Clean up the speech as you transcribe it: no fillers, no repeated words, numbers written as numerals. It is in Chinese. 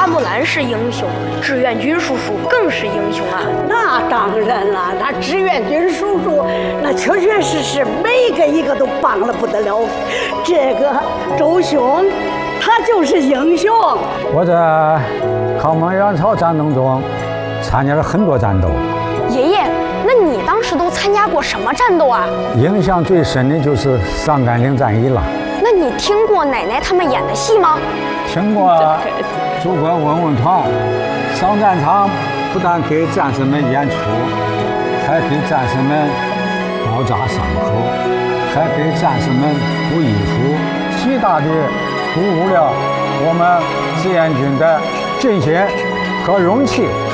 木兰是英雄，志愿军叔叔更是英雄啊！ 那当然了，那志愿军叔叔那确确实实每一个都棒了不得了。这个周兄，他就是英雄。 我在抗美援朝战争中参加了很多战斗。 爷爷，那你当时都参加过什么战斗啊？ 印象最深的就是上甘岭战役了。 那你听过奶奶他们演的戏吗？ 听过祖国文文团上战场，不但给战士们演出，还给战士们包扎伤口，还给战士们补衣服，极大的鼓舞了我们志愿军的韧性和勇气。